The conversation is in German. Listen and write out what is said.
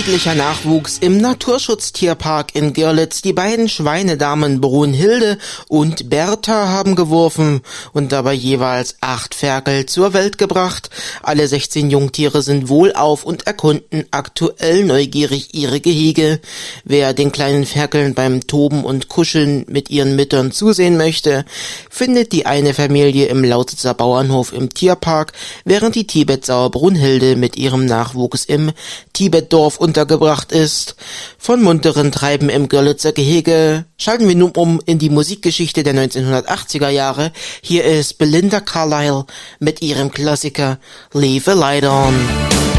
Niedlicher Nachwuchs im Naturschutztierpark in Görlitz. Die beiden Schweinedamen Brunhilde und Bertha haben geworfen und dabei jeweils 8 Ferkel zur Welt gebracht. Alle 16 Jungtiere sind wohlauf und erkunden aktuell neugierig ihre Gehege. Wer den kleinen Ferkeln beim Toben und Kuscheln mit ihren Müttern zusehen möchte, findet die eine Familie im Lausitzer Bauernhof im Tierpark, während die Tibetsauer Brunhilde mit ihrem Nachwuchs im Tibetdorf untergebracht ist. Von munteren Treiben im Görlitzer Gehege schalten wir nun um in die Musikgeschichte der 1980er Jahre. Hier ist Belinda Carlisle mit ihrem Klassiker Leave a Light On.